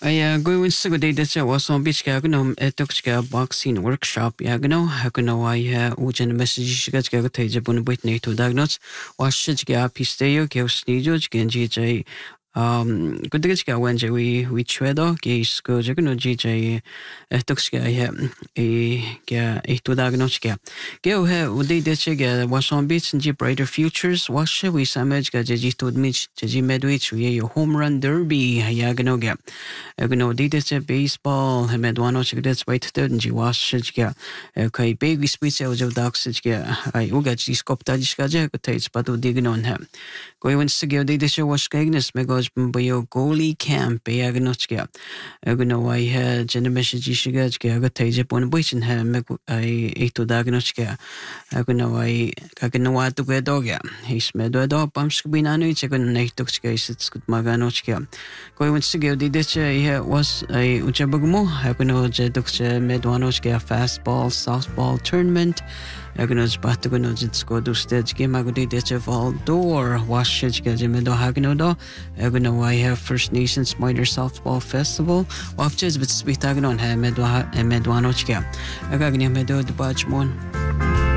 Going to day that was on beach gagnum etoxka boxing workshop yagno hakuno I ujen message gaga tajabun Whitney to diagnose was shitga pisteo geosnijo genji kudiga wenje we tredo gis go jagno gj etoxka to diagnose go he udi de was on beach and brighter futures was we samage gaji to admit jaji medwich we home run derby yagno ga dite baseball medwano chigdets white third and jiwashga kai baby speech of doxga I uga skopta diskaja tates but dignon hem going to give the was kagnes megos bio goalie camp yagnochga I had generation shiga tage on buchin hem I to diagnoska I kaganawa to gedoga he's medo pumps binano chicken natoxga it's good maganochga going to give the was a Uchabagmo, Hagono Jedux Medwanoska fastball, softball tournament, Hagonos Batagonos go to stage game, Agodi Decheval door, Washage Gajimedo Haganodo, Hagono I have First Nations Minor Softball Festival, Wafches with Spitagon, Medwanochka, Agagni Medo, the Bajmon.